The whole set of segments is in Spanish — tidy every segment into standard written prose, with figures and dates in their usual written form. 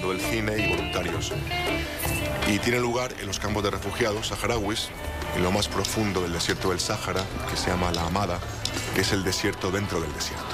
mundo del cine y voluntarios. Y tiene lugar en los campos de refugiados saharauis, en lo más profundo del desierto del Sáhara, que se llama La Hamada, que es el desierto dentro del desierto.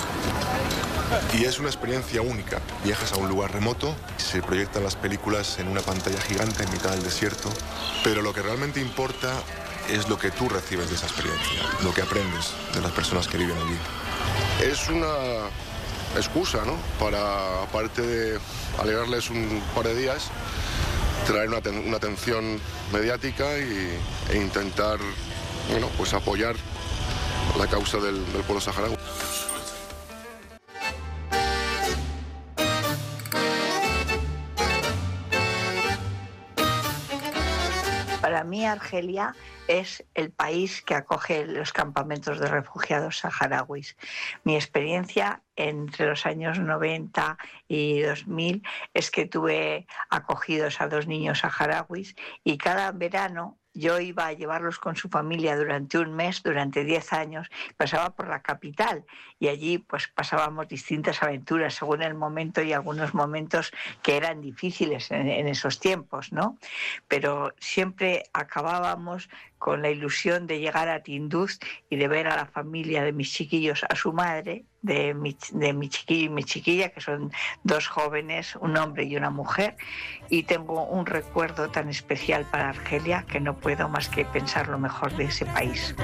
Y es una experiencia única. Viajas a un lugar remoto, se proyectan las películas en una pantalla gigante en mitad del desierto, pero lo que realmente importa es lo que tú recibes de esa experiencia, lo que aprendes de las personas que viven allí. Es una excusa, ¿no?, para, aparte de alegrarles un par de días, traer una atención mediática e intentar, bueno, pues apoyar la causa del pueblo saharaui. Para mí, Argelia es el país que acoge los campamentos de refugiados saharauis. Mi experiencia entre los años 90 y 2000 es que tuve acogidos a 2 niños saharauis y cada verano yo iba a llevarlos con su familia durante un mes, durante 10 años, pasaba por la capital y allí pues pasábamos distintas aventuras según el momento y algunos momentos que eran difíciles en esos tiempos, ¿no? Pero siempre acabábamos con la ilusión de llegar a Tinduf y de ver a la familia de mis chiquillos, a su madre, de mi chiquillo y mi chiquilla, que son 2 jóvenes, un hombre y una mujer, y tengo un recuerdo tan especial para Argelia que no puedo más que pensar lo mejor de ese país.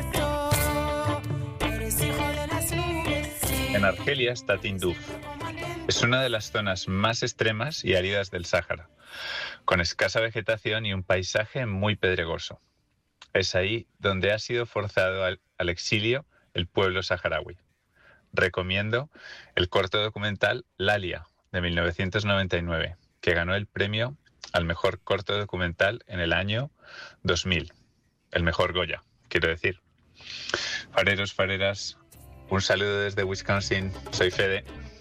En Argelia está Tinduf. Es una de las zonas más extremas y áridas del Sáhara, con escasa vegetación y un paisaje muy pedregoso. Es ahí donde ha sido forzado al exilio el pueblo saharaui. Recomiendo el corto documental Lalia, de 1999, que ganó el premio al mejor corto documental en el año 2000. El mejor Goya, quiero decir. Fareros, fareras, un saludo desde Wisconsin. Soy Fede.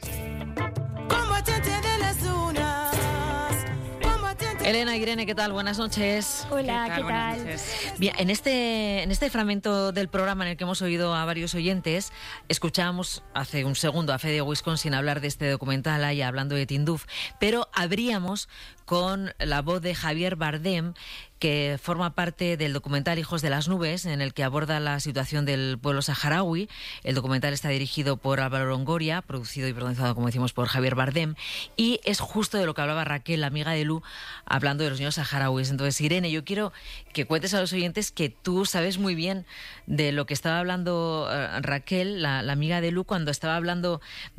Elena, Irene, ¿qué tal? Buenas noches. Hola, ¿qué tal? Bien, en este fragmento del programa en el que hemos oído a varios oyentes, escuchábamos hace un segundo a Fede Wisconsin hablar de este documental ahí hablando de Tinduf, pero abríamos con la voz de Javier Bardem, que forma parte del documental Hijos de las Nubes, en el que aborda la situación del pueblo saharaui. El documental está dirigido por Álvaro Longoria, producido y protagonizado, como decimos, por Javier Bardem, y es justo de lo que hablaba Raquel, la amiga de Lu, hablando de los niños saharauis. Entonces, Irene, yo quiero que cuentes a los oyentes que tú sabes muy bien de lo que estaba hablando Raquel, la amiga de Lu, cuando estaba hablando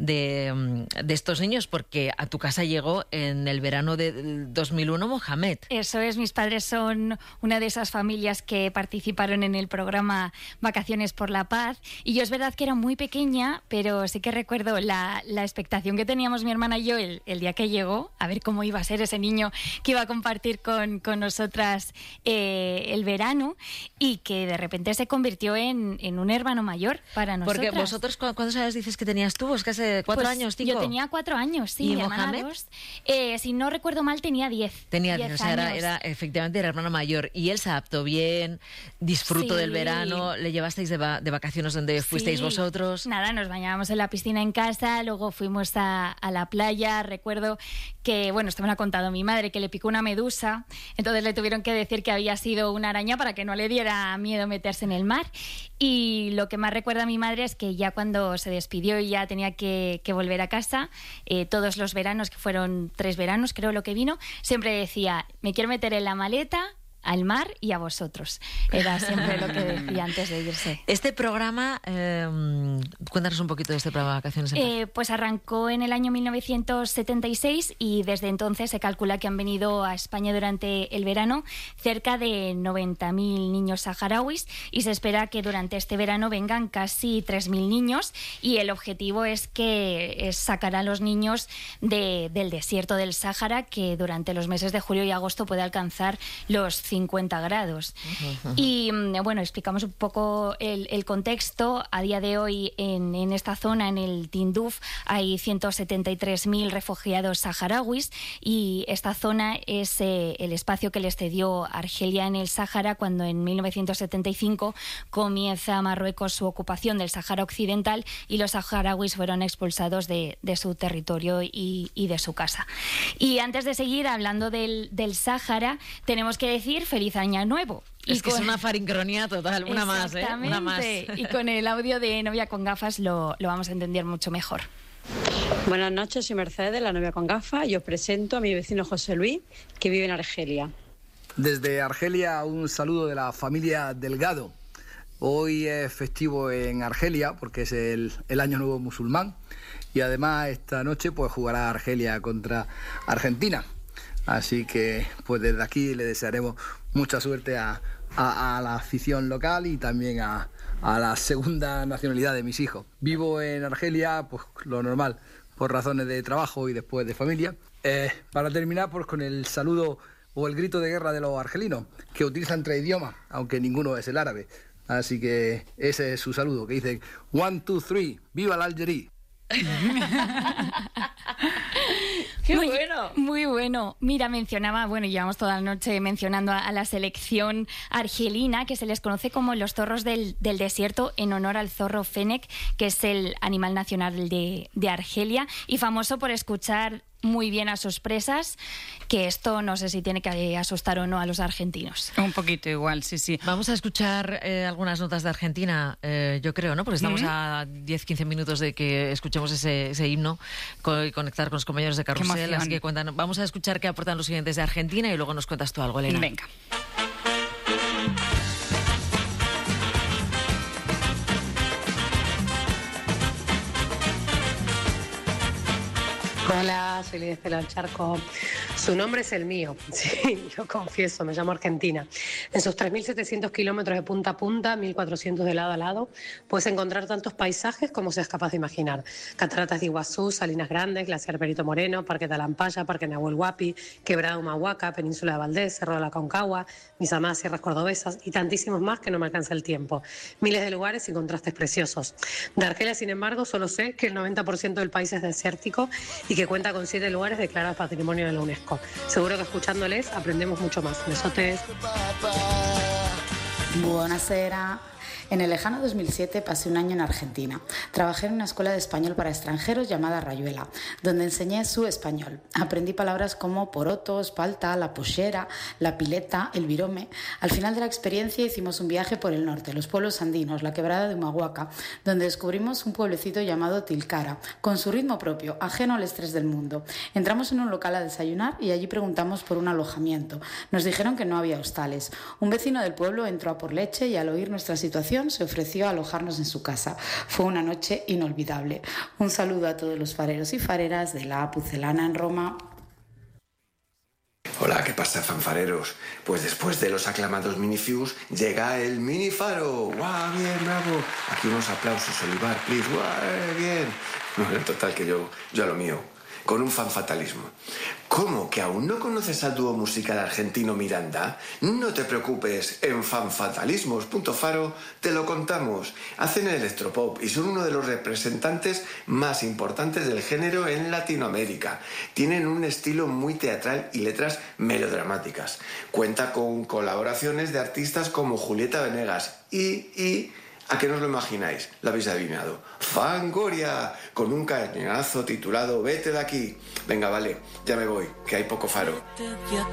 de estos niños, porque a tu casa llegó en el verano del 2001 Mohamed. Eso es, mis padres son una de esas familias que participaron en el programa Vacaciones por la Paz, y yo es verdad que era muy pequeña, pero sí que recuerdo la expectación que teníamos mi hermana y yo el día que llegó, a ver cómo iba a ser ese niño que iba a compartir con nosotras el verano, y que de repente se convirtió en un hermano mayor para nosotras. Porque vosotros, ¿cuántos años dices que tenías tú? ¿Es que hace 4 años, 5? Yo tenía 4 años, sí. ¿Y Mohamed? Si no recuerdo mal, tenía 10. Tenía 10, o sea, efectivamente era hermano mayor. Y él se adaptó bien, disfrutó del verano. ¿Le llevasteis de vacaciones donde fuisteis vosotros? Nada, nos bañábamos en la piscina en casa, luego fuimos a la playa. Recuerdo que, bueno, esto me lo ha contado mi madre, que le picó una medusa, entonces le tuvieron que decir que había sido una araña para que no le diera miedo meterse en el mar. Y lo que más recuerda a mi madre es que ya cuando se despidió y ya tenía que volver a casa, todos los veranos, que fueron 3 veranos creo lo que vino, siempre decía: me quiero meter en la maleta, al mar y a vosotros. Era siempre lo que decía antes de irse. Este programa, cuéntanos un poquito de este programa de Vacaciones en Paz. Pues arrancó en el año 1976 y desde entonces se calcula que han venido a España durante el verano cerca de 90.000 niños saharauis, y se espera que durante este verano vengan casi 3.000 niños, y el objetivo es sacar a los niños del desierto del Sáhara, que durante los meses de julio y agosto puede alcanzar los 50 grados. Y bueno, explicamos un poco el contexto. A día de hoy en esta zona, en el Tinduf, hay 173.000 refugiados saharauis y esta zona es el espacio que les cedió Argelia en el Sáhara cuando en 1975 comienza Marruecos su ocupación del Sáhara Occidental y los saharauis fueron expulsados de su territorio y de su casa. Y antes de seguir hablando del Sáhara, tenemos que decir feliz año nuevo. Es que es una farincronía total, una más, ¿eh? Una más. Y con el audio de Novia con Gafas lo vamos a entender mucho mejor. Buenas noches, soy Mercedes, la novia con gafas, y os presento a mi vecino José Luis, que vive en Argelia. Desde Argelia, un saludo de la familia Delgado. Hoy es festivo en Argelia porque es el Año Nuevo Musulmán y además esta noche pues jugará Argelia contra Argentina. Así que pues desde aquí le desearemos mucha suerte a la afición local y también a la segunda nacionalidad de mis hijos. Vivo en Argelia, pues lo normal, por razones de trabajo y después de familia. Para terminar, pues con el saludo o el grito de guerra de los argelinos, que utilizan 3 idiomas, aunque ninguno es el árabe. Así que ese es su saludo, que dicen 1, 2, 3, ¡viva la Algeria! ¡Qué bueno! Muy bueno. Mira, llevamos toda la noche mencionando a la selección argelina, que se les conoce como los zorros del desierto en honor al zorro Fennec, que es el animal nacional de Argelia y famoso por escuchar muy bien a sus presas, que esto no sé si tiene que asustar o no a los argentinos. Un poquito igual, sí. Vamos a escuchar algunas notas de Argentina, yo creo, ¿no? Porque estamos a 10-15 minutos de que escuchemos ese himno y conectar con los compañeros de Carrusel. Así que vamos a escuchar qué aportan los siguientes de Argentina y luego nos cuentas tú algo, Elena. Venga. Hola, soy Lidia Pelo del Charco. Su nombre es el mío, sí, yo confieso, me llamo Argentina. En sus 3.700 kilómetros de punta a punta, 1.400 de lado a lado, puedes encontrar tantos paisajes como seas capaz de imaginar. Cataratas de Iguazú, Salinas Grandes, Glaciar Perito Moreno, Parque Talampaya, Parque Nahuel Huapi, Quebrada Humahuaca, Península de Valdés, Cerro de la Concagua, mis amadas sierras cordobesas y tantísimos más que no me alcanza el tiempo. Miles de lugares y contrastes preciosos. De Argelia, sin embargo, solo sé que el 90% del país es desértico y que cuenta con 7 lugares declarados Patrimonio de la UNESCO. Seguro que escuchándoles aprendemos mucho más. Besotes. Buonasera. En el lejano 2007 pasé un año en Argentina. Trabajé en una escuela de español para extranjeros llamada Rayuela, donde enseñé su español. Aprendí palabras como porotos, palta, la pollera, la pileta, el virome. Al final de la experiencia hicimos un viaje por el norte, los pueblos andinos, la quebrada de Humahuaca, donde descubrimos un pueblecito llamado Tilcara, con su ritmo propio, ajeno al estrés del mundo. Entramos en un local a desayunar y allí preguntamos por un alojamiento. Nos dijeron que no había hostales. Un vecino del pueblo entró a por leche y al oír nuestra situación se ofreció a alojarnos en su casa. Fue una noche inolvidable. Un saludo a todos los fareros y fareras de la Pucelana en Roma. Hola, ¿qué pasa, fanfareros? Pues después de los aclamados minifus llega el minifaro. ¡Guau! Bien, bravo. Aquí unos aplausos, Olivar, please. ¡Guau! Bien. Bueno, en total que yo a lo mío, con un fanfatalismo. ¿Cómo? ¿Que aún no conoces al dúo musical argentino Miranda? No te preocupes, en Fanfatalismos.faro te lo contamos. Hacen el electropop y son uno de los representantes más importantes del género en Latinoamérica. Tienen un estilo muy teatral y letras melodramáticas. Cuenta con colaboraciones de artistas como Julieta Venegas y ¿a qué no os lo imagináis? Lo habéis adivinado. Fangoria, con un cañonazo titulado Vete de aquí. Venga, vale, ya me voy, que hay poco faro. Vete de